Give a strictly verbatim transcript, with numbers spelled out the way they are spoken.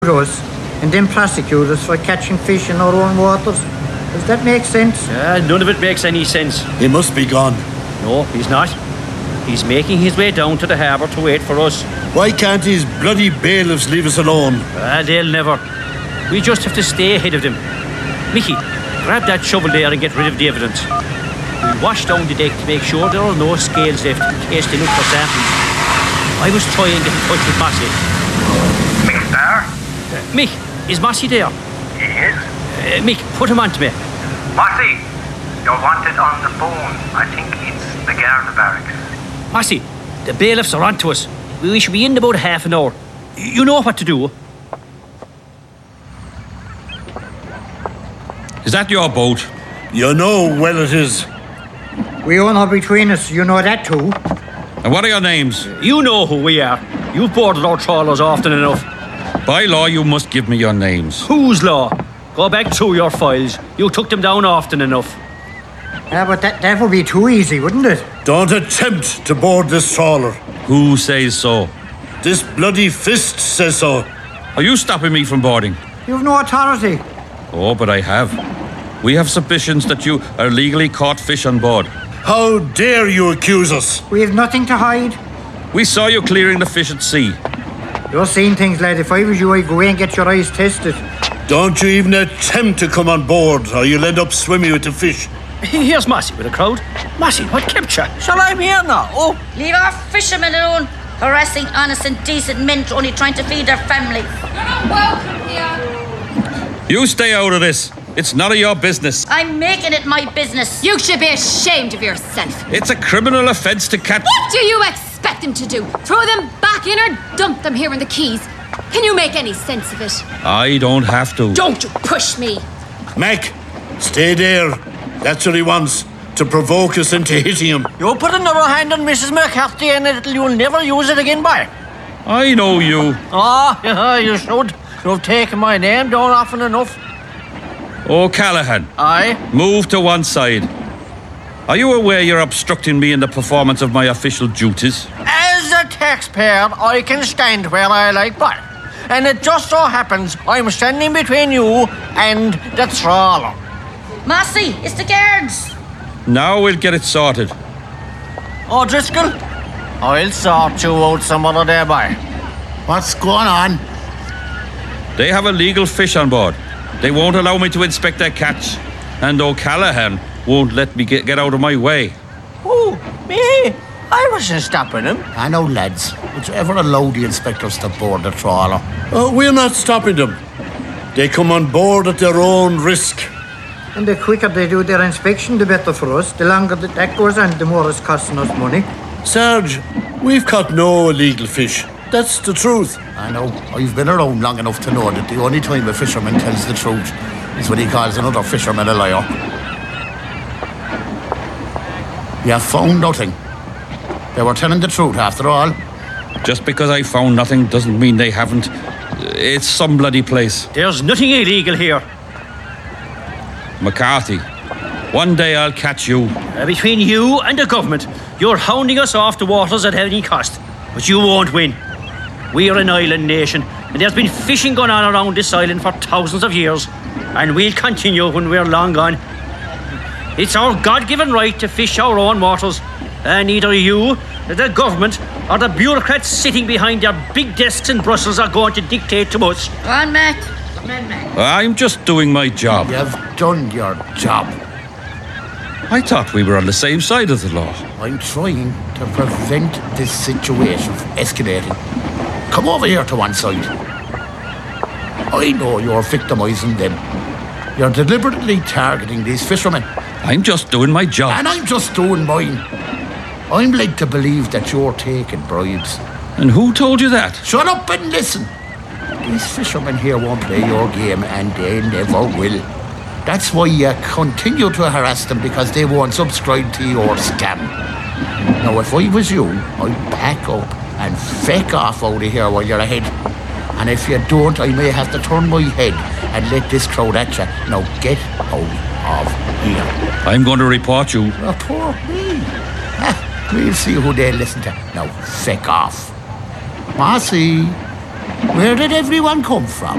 us and then prosecute us for catching fish in our own waters. Does that make sense? Uh, none of it makes any sense. He must be gone. No, he's not. He's making his way down to the harbour to wait for us. Why can't these bloody bailiffs leave us alone? Uh, they'll never. We just have to stay ahead of them. Mickey, grab that shovel there and get rid of the evidence. We'll wash down the deck to make sure there are no scales left in case they look for samples. I was trying to get in touch with Massey. Mick there? Uh, Mick, is Massey there? He is. Uh, Mick, put him on to me. Massey, you're wanted on the phone. I think it's the Garda barracks. Massey, the bailiffs are on to us. We should be in about half an hour. You know what to do. Is that your boat? You know well it is. We own her between us, you know that too. And what are your names? You know who we are. You've boarded our trawlers often enough. By law, you must give me your names. Whose law? Go back through your files. You took them down often enough. Yeah, but that, that would be too easy, wouldn't it? Don't attempt to board this trawler. Who says so? This bloody fist says so. Are you stopping me from boarding? You've no authority. Oh, but I have. We have suspicions that you are illegally caught fish on board. How dare you accuse us? We have nothing to hide. We saw you clearing the fish at sea. You're seeing things, lad. If I was you, I'd go away and get your eyes tested. Don't you even attempt to come on board, or you'll end up swimming with the fish. Here's Massey with a crowd. Massey, what kept you? Shall I be here now? Oh, leave our fishermen alone, harassing honest and decent men only trying to feed their families. You're not welcome here. You stay out of this. It's none of your business. I'm making it my business. You should be ashamed of yourself. It's a criminal offence to catch... What do you expect him to do? Throw them back in or dump them here in the quays? Can you make any sense of it? I don't have to. Don't you push me. Mac, stay there. That's what he wants, to provoke us into hitting him. you put another hand on Missus McCarthy and it'll, you'll never use it again, boy. I know you. Ah, oh, you should. You've taken my name down often enough. O'Callaghan. Aye? Move to one side. Are you aware you're obstructing me in the performance of my official duties? As a taxpayer, I can stand where I like, boy. And it just so happens I'm standing between you and the trawler. Massey, it's the guards. Now we'll get it sorted. Oh, Driscoll, I'll sort you out some other day, boy. What's going on? They have illegal fish on board. They won't allow me to inspect their catch. And O'Callaghan won't let me get, get out of my way. Oh, me? I wasn't stopping him. I know, lads. Would you ever allow the inspectors to board the trawler? Oh, we're not stopping them. They come on board at their own risk. And the quicker they do their inspection, the better for us. The longer that, that goes on, the more it's costing us money. Sarge, we've caught no illegal fish. That's the truth. I know. I've been around long enough to know that the only time a fisherman tells the truth is when he calls another fisherman a liar. You have found nothing. They were telling the truth after all. Just because I found nothing doesn't mean they haven't. It's some bloody place. There's nothing illegal here. McCarthy, one day I'll catch you. Uh, between you and the government, you're hounding us off the waters at any cost. But you won't win. We're an island nation, and there's been fishing going on around this island for thousands of years, and we'll continue when we're long gone. It's our God-given right to fish our own waters, and neither you, the government, or the bureaucrats sitting behind their big desks in Brussels are going to dictate to us. Go on, Mac. Come on, Mac. I'm just doing my job. You've done your job. I thought we were on the same side of the law. I'm trying to prevent this situation from escalating. Come over here to one side. I know you're victimising them. You're deliberately targeting these fishermen. I'm just doing my job. And I'm just doing mine. I'm led to believe that you're taking bribes. And who told you that? Shut up and listen. These fishermen here won't play your game, and they never will. That's why you continue to harass them, because they won't subscribe to your scam. Now, if I was you, I'd pack up and feck off out of here while you're ahead. And if you don't, I may have to turn my head and let this crowd at you. Now, get out of here. I'm going to report you. Report me? Ah, we'll see who they listen to. Now, feck off. Massey, Where did everyone come from?